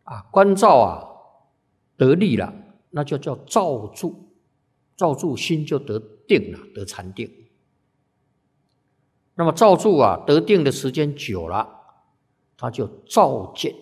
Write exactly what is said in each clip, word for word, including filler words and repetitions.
啊，观照啊得力了，那就叫照住，照住心就得定了，得禅定。那么照住啊得定的时间久了，它就照见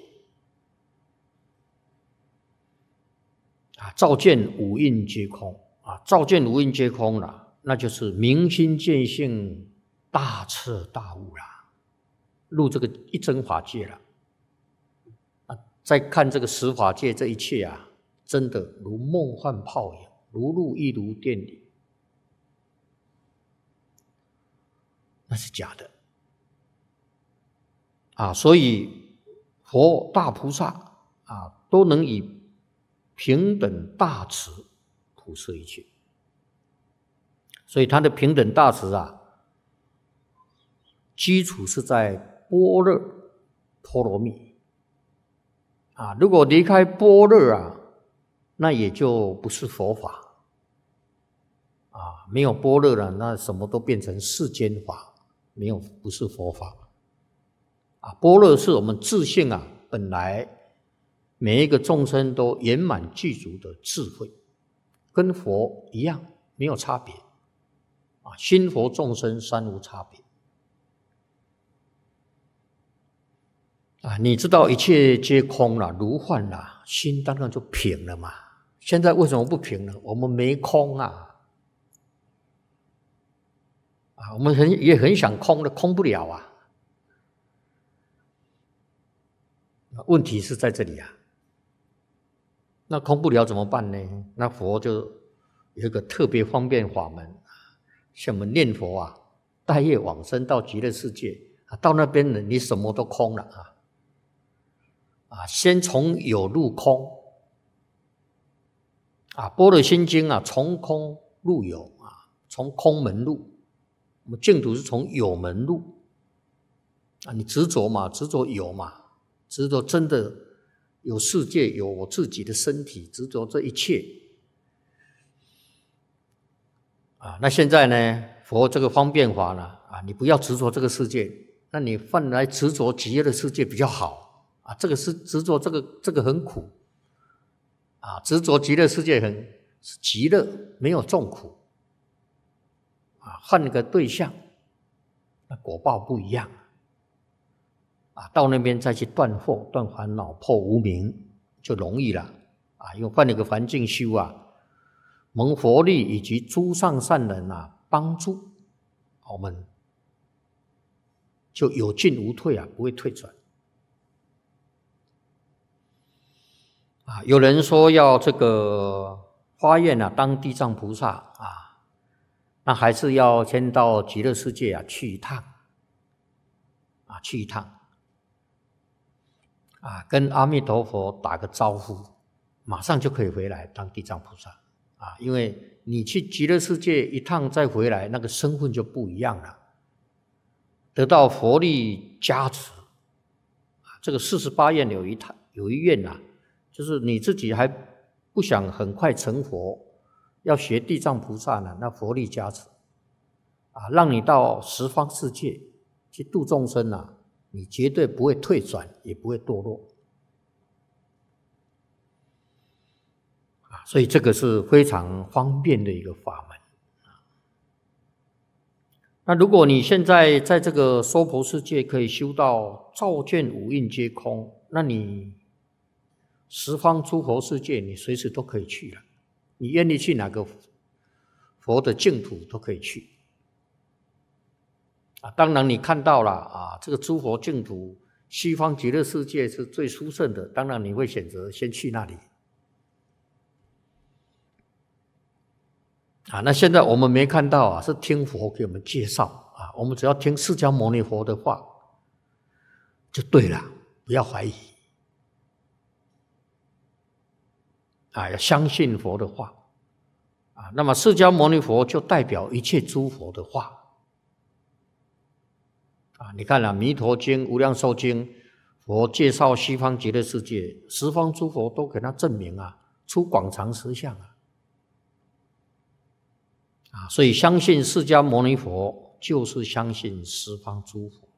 啊，照见五蕴皆空啊，照见五蕴皆空了，那就是明心见性，大彻大悟了，入这个一真法界了。啊，再看这个十法界这一切啊，真的如梦幻泡影，如露亦如电里，那是假的啊！所以佛大菩萨啊，都能以平等大慈普摄一切，所以他的平等大慈啊，基础是在般若波罗蜜啊。如果离开般若啊，那也就不是佛法啊。没有般若了，那什么都变成世间法，没有不是佛法啊。般若是我们自性啊，本来每一个众生都圆满具足的智慧，跟佛一样，没有差别啊。心佛众生三无差别啊。你知道一切皆空了，如幻了，心当然就平了嘛。现在为什么不平呢？我们没空啊，啊，我们很也很想空的，空不了啊。问题是在这里啊。那空不了怎么办呢？那佛就有一个特别方便法门，像我们念佛啊，带业往生到极乐世界啊，到那边呢，你什么都空了啊。啊，先从有入空啊，般若心经啊，从空入有啊，从空门入。我们净土是从有门入啊，你执着嘛，执着有嘛，执着真的有世界，有我自己的身体，执着这一切啊。那现在呢，佛这个方便法呢啊，你不要执着这个世界，那你换来执着极乐的世界比较好啊。这个是执着这个这个很苦啊，执着极乐世界很极乐，没有众苦啊。换个对象，那果报不一样啊。到那边再去断惑、断烦恼、破无明，就容易了啊。因为换了个环境修啊，蒙佛力以及诸上善人啊帮助，我们就有进无退啊，不会退转啊。有人说要这个发愿啊，当地藏菩萨啊，那还是要先到极乐世界啊去一趟啊，去一趟啊，跟阿弥陀佛打个招呼，马上就可以回来当地藏菩萨啊。因为你去极乐世界一趟再回来，那个身份就不一样了，得到佛力加持啊。这个四十八愿有一趟有一愿啊，就是你自己还不想很快成佛，要学地藏菩萨呢，那佛力加持啊，让你到十方世界去度众生啊，你绝对不会退转，也不会堕落啊。所以这个是非常方便的一个法门。那如果你现在在这个娑婆世界可以修到照见五蕴皆空，那你十方诸佛世界你随时都可以去了，你愿意去哪个佛的净土都可以去啊。当然你看到了啊，这个诸佛净土西方极乐世界是最殊胜的，当然你会选择先去那里啊。那现在我们没看到啊，是听佛给我们介绍啊，我们只要听释迦牟尼佛的话就对了，不要怀疑啊，要相信佛的话啊。那么释迦牟尼佛就代表一切诸佛的话啊。你看啊，《弥陀经》《无量寿经》，佛介绍西方极乐世界，十方诸佛都给他证明啊，出广长实相啊。啊，所以相信释迦牟尼佛就是相信十方诸佛